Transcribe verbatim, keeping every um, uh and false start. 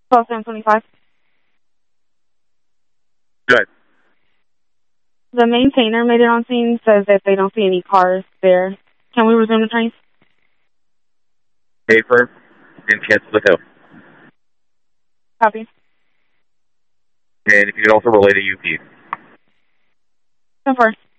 twelve seven twenty-five. Good. The maintainer made it on scene, says that they don't see any cars there. Can we resume the train? Paper and cancel the tow. Copy. And if you could also relay to U P. ten four.